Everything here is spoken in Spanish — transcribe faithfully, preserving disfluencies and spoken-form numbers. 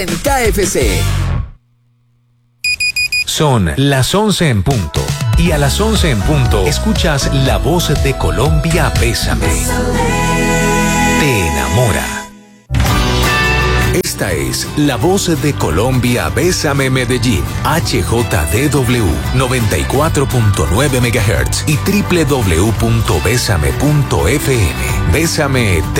en K F C. Son las once en punto. Y a las once en punto escuchas La Voz de Colombia, Bésame. Te enamora. Esta es La Voz de Colombia, Bésame Medellín, H J D W noventa y cuatro punto nueve megahertz y doble u doble u doble u punto bésame punto f m. Bésame te